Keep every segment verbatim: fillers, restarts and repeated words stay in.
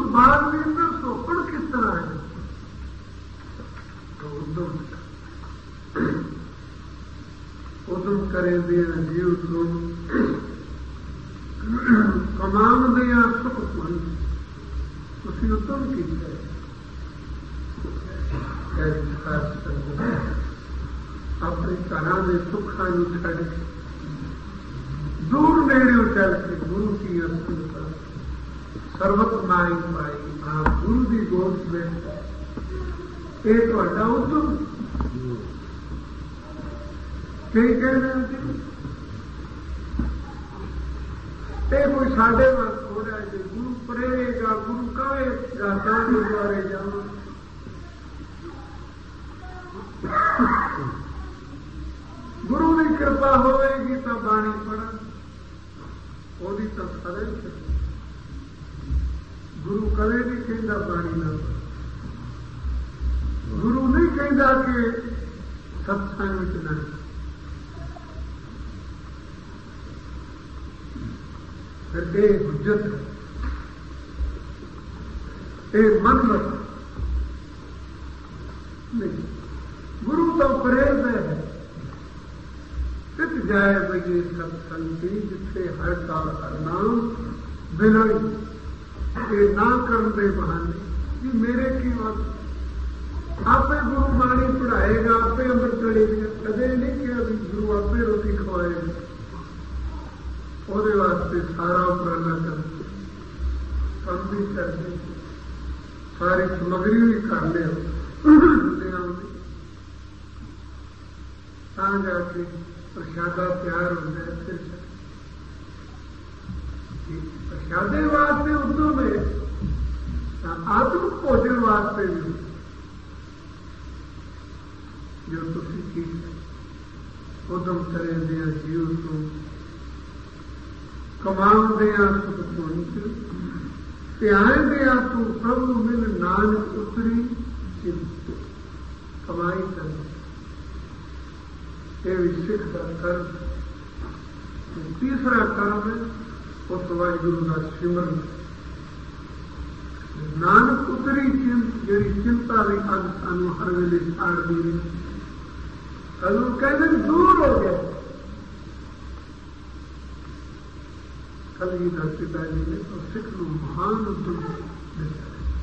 ਬਾਲਵੀਰ ਦਾ ਸੋਪੜ ਕਿਸ ਤਰ੍ਹਾਂ ਹੈ? ਉਦਮ ਉਦਮ ਕਰੇ ਦੇ ਜੀਵ ਨੂੰ ਕਮਾਉਂਦੇ ਆ ਸੁਖ ਸੁਣ। ਤੁਸੀਂ ਉਦਮ ਕੀਤਾ ਆਪਣੇ ਘਰਾਂ ਦੇ ਸੁੱਖਾਂ ਨੂੰ ਛੱਡ ਕੇ ਦੂਰ ਨੇੜੇ ਚੱਲ ਕੇ ਗੁਰੂ ਕੀ ਅਸੁਰਤਾ ਸਰਬਤ ਮਾਈ ਪਾਈ ਆਪ ਗੁਰੂ ਦੀ ਗੋਦ ਵਿੱਚ ਇਹ ਤੁਹਾਡਾ ਉਦਮ। ਕੀ ਕਹਿੰਦੇ ਇਹ ਕੋਈ ਸਾਡੇ ਵੱਲ ਥੋੜਾ ਜੇ ਗੁਰੂ ਪ੍ਰੇਰੇਗਾ, ਗੁਰੂ ਕਹੇਗਾ ਤਾਂ ਗੁਰਦੁਆਰੇ ਜਾਵਾਂ। ਗੁਰੂ ਦੀ ਕਿਰਪਾ ਹੋਵੇਗੀ ਤਾਂ ਬਾਣੀ ਪੜ੍ਹਨ, ਉਹਦੀ ਤਾਂ ਫਰੇ। ਗੁਰੂ ਕਦੇ ਨਹੀਂ ਕਹਿੰਦਾ ਬਾਣੀ ਨਾ ਪੜ੍ਹ। ਗੁਰੂ ਨਹੀਂ ਕਹਿੰਦਾ ਕਿ ਸਤਸੰਗ ਵਿੱਚ ਨਹੀਂ। ਫਿਰ ਇਹ ਹੁਜਤ ਹੈ, ਇਹ ਮੰਨਤ ਨਹੀਂ। ਗੁਰੂ ਤਾਂ ਪ੍ਰੇਰਦਾ ਹੈ ਸਿੱਧ ਜਾਏ ਬਈ ਸਤਸੰਗੀ ਜਿੱਥੇ ਹਰ ਕਾਲ ਕਰਨਾ ਬਿਨਾਂ ਇਹ ਨਾ ਕਰਨ ਦੇ ਬਹਾਨੇ ਕਿ ਮੇਰੇ ਕੀ ਵਕਤ ਆਪੇ ਗੁਰੂ ਬਾਣੀ ਪੜ੍ਹਾਏਗਾ, ਆਪੇ ਅੰਮ੍ਰਿਤ ਚੜੇਗਾ। ਕਦੇ ਨਹੀਂ ਕਿਹਾ ਵੀ ਗੁਰੂ ਆਪੇ ਰੋਟੀ ਖਵਾਏਗਾ। ਉਹਦੇ ਵਾਸਤੇ ਸਾਰਾ ਉਪਰਾਲਾ ਕਰਦੇ, ਕੰਮ ਵੀ ਕਰਦੇ, ਸਾਰੀ ਸਮੱਗਰੀ ਵੀ ਕਰ ਲਿਆ ਤਾਂ ਜਾ ਕੇ ਪ੍ਰਸ਼ਾਦਾ ਤਿਆਰ ਹੁੰਦਾ ਹੈ। ਫਿਰ ਪ੍ਰਸ਼ਾਦੇ ਵਾਸਤੇ ਉਦਮ ਹੈ ਤਾਂ ਆਤਮਿਕ ਭੋਜਨ ਵਾਸਤੇ ਵੀ ਜੋ ਤੁਸੀਂ ਕੀਤਾ ਉਦਮ ਕਰਦੇ ਆ ਜੀਵ ਤੋਂ ਕਮਾਉਂਦੇ ਆ ਸੁਖ ਸੁਣ ਧਿਆਨ ਦੇ ਆ ਤੂੰ ਪ੍ਰਭੂ ਮਿਲ ਨਾਨਕ ਉਤਰੀ ਚਿੰਤ ਕਮਾਈ ਕਰ। ਇਹ ਵੀ ਸਿੱਖ ਦਾ ਕਰਮ। ਤੀਸਰਾ ਕਰਮ ਹੈ ਉਸ ਵਾਹਿਗੁਰੂ ਦਾ ਸਿਮਰਨ। ਨਾਨਕ ਉਤਰੀ ਚਿੰਤ, ਜਿਹੜੀ ਚਿੰਤਾ ਦੀ ਅੱਗ ਸਾਨੂੰ ਹਰ ਵੇਲੇ ਸਾੜਦੀ ਰਹੀ। ਕਦੋਂ ਕਹਿੰਦੇ ਦੂਰ ਹੋ ਗਿਆ। ਕਲਗੀ ਦਾ ਪਿਤਾ ਜੀ ਨੇ ਉਹ ਸਿੱਖ ਨੂੰ ਮਹਾਨ ਉਦਮ ਦਿੱਤਾ।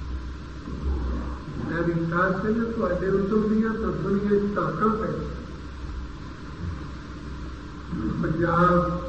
ਮੇਰੀ ਸਾਥ ਸਿੰਘ ਤੁਹਾਡੇ ਉਦਮ ਦੀਆਂ ਤਾਂ ਦੁਨੀਆ ਚ ਧਾਕਾਂ ਪੈ ਪੰਜਾਬ